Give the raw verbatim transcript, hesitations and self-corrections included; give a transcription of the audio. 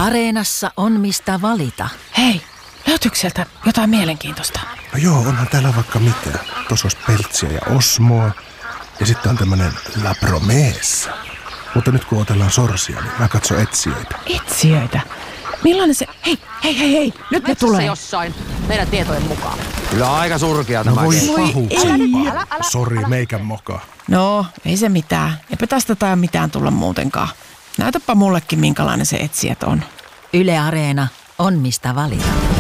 Areenassa on mistä valita. Hei, löytyykö sieltä jotain mielenkiintoista? No joo, onhan täällä vaikka mitä. Tuossa olisi Peltsiä ja Osmoa. Ja sitten on tämmönen La Promessa. Mutta nyt kun otellaan sorsia, niin mä katson etsijöitä. Etsijöitä? Millainen se... Hei, hei, hei, hei. Nyt ne tulee. Jossain meidän tietojen mukaan. Kyllä aika surkea No tämä. voi Voi pahuksempaa. Sori, meikän moka. No, ei se mitään. Eipä tästä tai mitään tulla muutenkaan. Näytäpä mullekin, minkälainen se etsijät on. Yle Areena on mistä valita.